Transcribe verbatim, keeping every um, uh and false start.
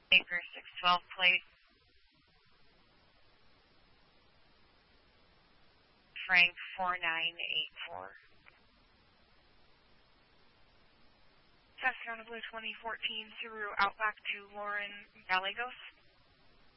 Baker six twelve plate. Frank four nine eight four. South Carolina Blue twenty fourteen Subaru Outback to Lauren Gallegos.